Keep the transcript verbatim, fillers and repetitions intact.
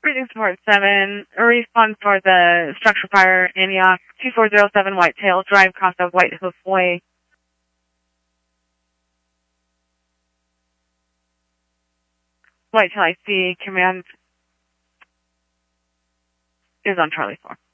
Greeting Support seven, a response for the structure fire, Antioch, two four zero seven Whitetail Drive, cross of White Hoof Way. Whitetail I C, command is on Charlie four.